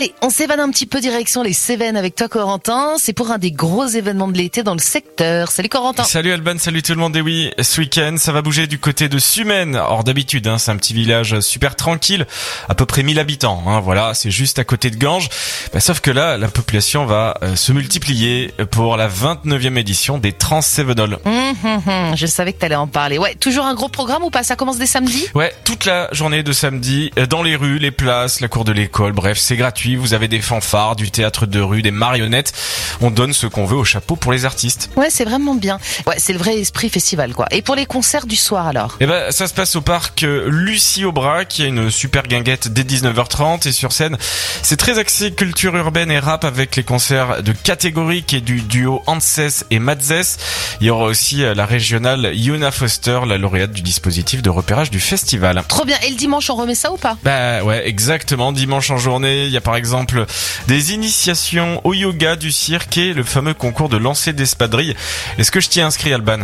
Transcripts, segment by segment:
Allez, on s'évade un petit peu direction les Cévennes avec toi Corentin. C'est pour un des gros événements de l'été dans le secteur. Salut Corentin. Salut Alban, salut tout le monde. Et oui, ce week-end, ça va bouger du côté de Sumène. Or d'habitude, c'est un petit village super tranquille, à peu près 1000 habitants. Voilà, c'est juste à côté de Ganges. Sauf que là, la population va se multiplier pour la 29e édition des Trans-Cévenols. Je savais que t'allais en parler. Ouais, toujours un gros programme ou pas? Ça commence dès samedi? Ouais, toute la journée de samedi, dans les rues, les places, la cour de l'école, bref, c'est gratuit. Vous avez des fanfares, du théâtre de rue, des marionnettes. On donne ce qu'on veut au chapeau pour les artistes. Ouais, c'est vraiment bien. Ouais, c'est le vrai esprit festival, quoi. Et pour les concerts du soir, alors? Ça se passe au parc Lucie Aubrac, qui a une super guinguette dès 19h30. Et sur scène, c'est très axé culture urbaine et rap avec les concerts de Catégorique et du duo Anses et Matzes. Il y aura aussi la régionale Yuna Foster, la lauréate du dispositif de repérage du festival. Trop bien. Et le dimanche, on remet ça ou pas? Ouais, exactement. Dimanche en journée, il y a par exemple des initiations au yoga du cirque et le fameux concours de lancer d'espadrilles. Est-ce que je t'y ai inscrit, Alban?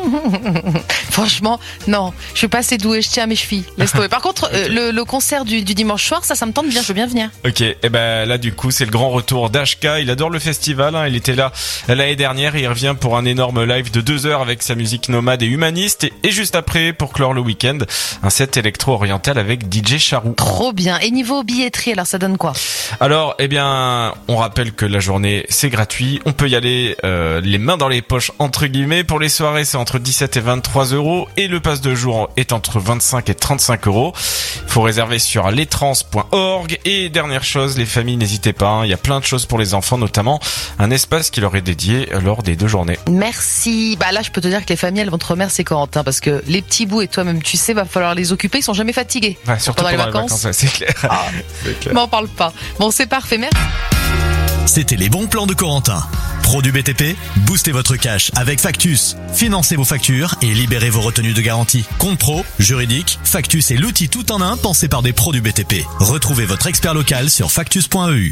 Franchement, non. Je suis pas assez douée, je tiens à mes chevilles. Laisse tomber. Par contre, okay. le concert du dimanche soir, ça me tente bien, je veux bien venir. Ok, là du coup, c'est le grand retour d'HK. Il adore le festival, il était là l'année dernière et il revient pour un énorme live de 2 heures avec sa musique nomade et humaniste. Et juste après, pour clore le week-end, un set électro-oriental avec DJ Charou. Trop bien. Et niveau billetterie, alors ça donne quoi? Alors, on rappelle que la journée, c'est gratuit. On peut y aller les mains dans les poches, entre guillemets. Pour les soirées, c'est entre 17 et 23 euros. Et le pass de jour est entre 25 et 35 euros. Il faut réserver sur lestrans.org. Et dernière chose, les familles, n'hésitez pas. Il y a plein de choses pour les enfants, notamment un espace qui leur est dédié lors des 2 journées. Merci. Là, je peux te dire que les familles, elles vont te remercier, Corentin, parce que les petits bouts et toi-même, tu sais, va falloir les occuper. Ils sont jamais fatigués. Ouais, surtout pendant les vacances, ouais, c'est clair. C'est clair. M'en parle pas. Bon, c'est parfait. Merci. C'était les bons plans de Corentin. Pro du BTP, boostez votre cash avec Factus. Financez vos factures et libérez vos retenues de garantie. Compte pro, juridique, Factus est l'outil tout en un pensé par des pros du BTP. Retrouvez votre expert local sur factus.eu.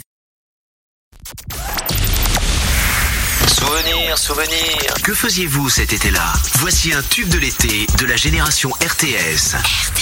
Souvenir. Que faisiez-vous cet été-là? Voici un tube de l'été de la génération RTS.